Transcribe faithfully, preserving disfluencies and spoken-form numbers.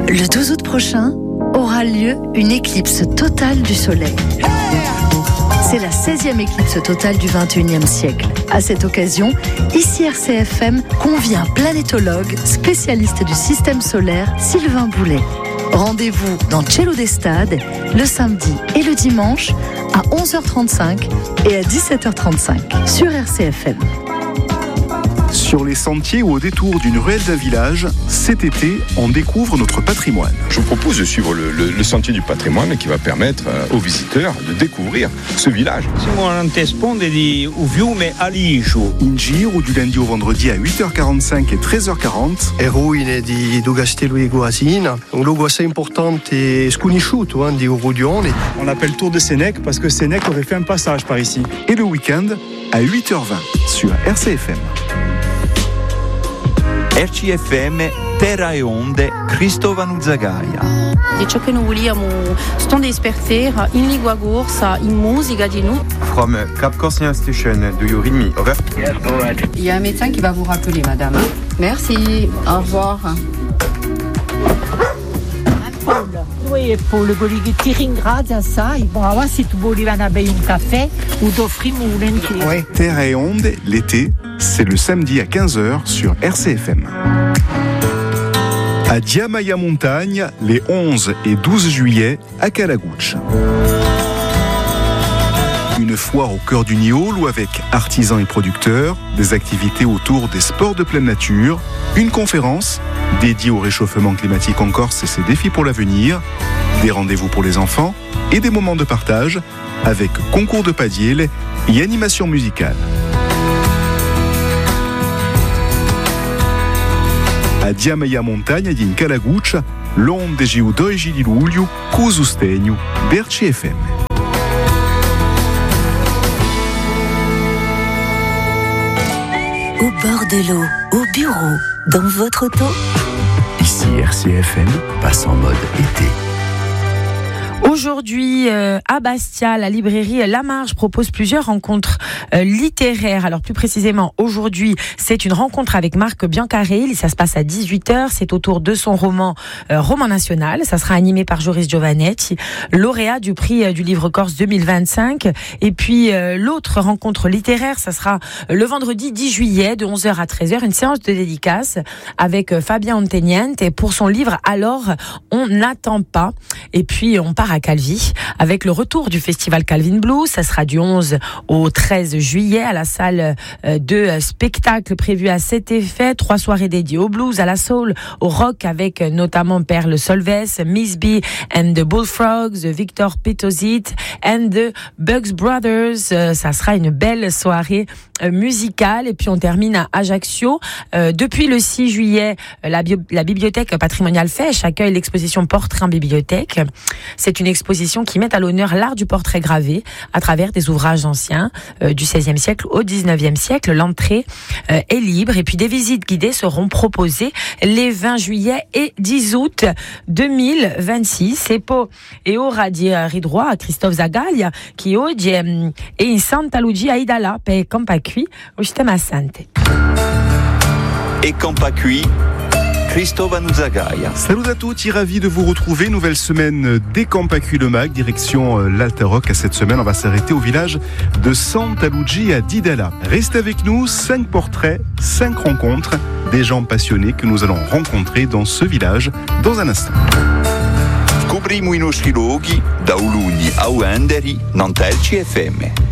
Le douze août prochain aura lieu une éclipse totale du Soleil. C'est la seizième éclipse totale du vingt et unième siècle. À cette occasion, ici R C F M convie un planétologue, spécialiste du système solaire, Sylvain Boulet. Rendez-vous dans Cielo d'Estade le samedi et le dimanche à onze heures trente-cinq et à dix-sept heures trente-cinq sur R C F M. Sur les sentiers ou au détour d'une ruelle d'un village, cet été, on découvre notre patrimoine. Je vous propose de suivre le, le, le sentier du patrimoine qui va permettre euh, aux visiteurs de découvrir ce village. Siamo all'antesponde di Uviume Aligio. In giro du lundi au vendredi à huit heures quarante-cinq et treize heures quarante. Le ruine di do Castello di Guasina, un luogo assez important et sconosciuto hein, di Urudione. On l'appelle Tour de Sénèque parce que Sénèque aurait fait un passage par ici. Et le week-end à huit heures vingt sur R C F M. R C F M, Terra e Onde, Cristova Nuzzagaia. E ciò che noi vogliamo sto esperter in lingua corsa, in musica di nous. From Cap Corsian Station, do you read me? Over. Yes, go ahead. Il y a un médecin qui va vous rappeler, madame. Merci, au revoir. Noi Paul quelli ti ringrazia, sai, bon, allora se tu volevano bere un caffè, o t'offriamo volentieri. Ouais. Terra e Onde, l'été, c'est le samedi à quinze heures sur R C F M. À Diamaia Montagne, les onze et douze juillet, à Calagucci. Une foire au cœur du Niol où avec artisans et producteurs, des activités autour des sports de pleine nature, une conférence dédiée au réchauffement climatique en Corse et ses défis pour l'avenir, des rendez-vous pour les enfants et des moments de partage avec concours de padiel et animation musicale. A Diamaia Montagne di Calagucci, l'onde giu dodici di luglio, con sostegno d'R C F M. Au bord de l'eau, au bureau, dans votre auto. Ici R C F M passe en mode été. Aujourd'hui, euh, à Bastia, la librairie La Marge propose plusieurs rencontres euh, littéraires. Alors plus précisément, aujourd'hui, c'est une rencontre avec Marc Biancarelli. Ça se passe à dix-huit heures. C'est autour de son roman euh, Roman National. Ça sera animé par Joris Giovanetti, lauréat du prix euh, du livre corse deux mille vingt-cinq. Et puis euh, l'autre rencontre littéraire, ça sera le vendredi dix juillet de onze heures à treize heures. Une séance de dédicace avec euh, Fabien Anteniente pour son livre Alors on n'attend pas. Et puis on part à Calvi avec le retour du festival Calvin Blues. Ça sera du onze au treize juillet à la salle de spectacle prévue à cet effet. Trois soirées dédiées au blues, à la soul, au rock avec notamment Perle Solves, Miss B and the Bullfrogs, Victor Petozit and the Bugs Brothers. Ça sera une belle soirée musicale. Et puis on termine à Ajaccio. Euh, depuis le six juillet, la, bio- la bibliothèque patrimoniale Fèche accueille l'exposition Portrait en bibliothèque. C'est une exposition qui met à l'honneur l'art du portrait gravé à travers des ouvrages anciens euh, du seizième siècle au dix-neuvième siècle. L'entrée euh, est libre et puis des visites guidées seront proposées les vingt juillet et dix août deux mille vingt-six. E poi e ora di ridroit a Christophe Zagaglia qui oggi è in Santa Lucia Idala per Campacui o sistema Sante. E Campacui, Cristova Nuzzagaia. Salut à tous, ravi de vous retrouver. Nouvelle semaine des Campacui le Mag, direction euh, l'Alta Rock. À cette semaine, on va s'arrêter au village de Santa Lucia d'Idala. Restez avec nous, cinq portraits, cinq rencontres, des gens passionnés que nous allons rencontrer dans ce village dans un instant. Scopriamo i nostri luoghi da Ulugni a Uenderi, non R C F M.